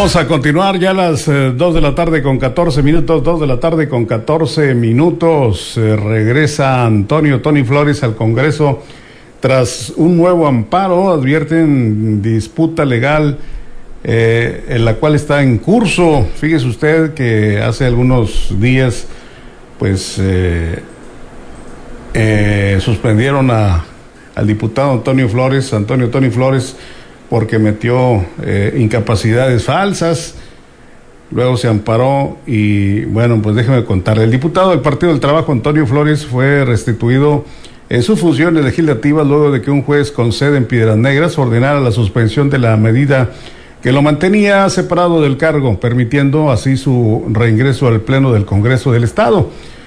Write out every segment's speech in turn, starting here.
Vamos a continuar ya a las 2 de la tarde con 14 minutos, 2 de la tarde con 14 minutos. Regresa Tony Flores al Congreso tras un nuevo amparo. Advierten disputa legal en la cual está en curso. Fíjese usted que hace algunos días pues suspendieron al diputado Antonio Tony Flores, porque metió incapacidades falsas. Luego se amparó y bueno, pues déjeme contarle. El diputado del Partido del Trabajo, Antonio Flores, fue restituido en sus funciones legislativas luego de que un juez con sede en Piedras Negras ordenara la suspensión de la medida que lo mantenía separado del cargo, permitiendo así su reingreso al Pleno del Congreso del Estado.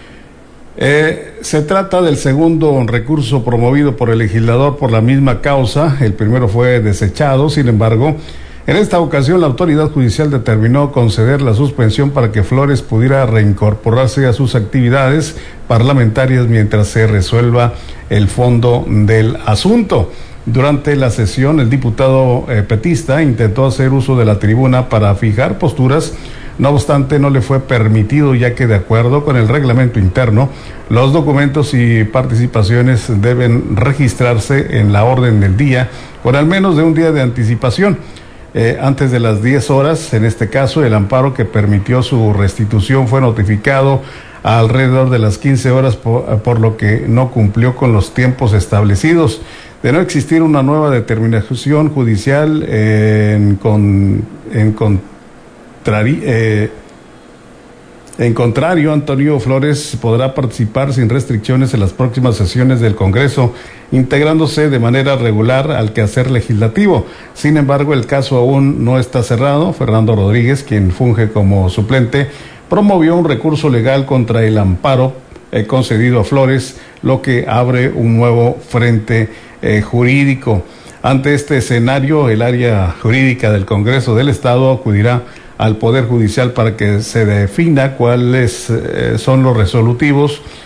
Se trata del segundo recurso promovido por el legislador por la misma causa. El primero fue desechado. Sin embargo, en esta ocasión la autoridad judicial determinó conceder la suspensión para que Flores pudiera reincorporarse a sus actividades parlamentarias mientras se resuelva el fondo del asunto. Durante la sesión, el diputado petista intentó hacer uso de la tribuna para fijar posturas. No obstante, no le fue permitido, ya que de acuerdo con el reglamento interno, los documentos y participaciones deben registrarse en la orden del día con al menos de un día de anticipación. Antes de las 10 horas, en este caso, el amparo que permitió su restitución fue notificado alrededor de las 15 horas, por lo que no cumplió con los tiempos establecidos. De no existir una nueva determinación judicial en contrario, Antonio Flores podrá participar sin restricciones en las próximas sesiones del Congreso, integrándose de manera regular al quehacer legislativo. Sin embargo, el caso aún no está cerrado. Fernando Rodríguez, quien funge como suplente, promovió un recurso legal contra el amparo concedido a Flores, lo que abre un nuevo frente jurídico. Ante este escenario, el área jurídica del Congreso del Estado acudirá al Poder Judicial para que se defina cuáles son los resolutivos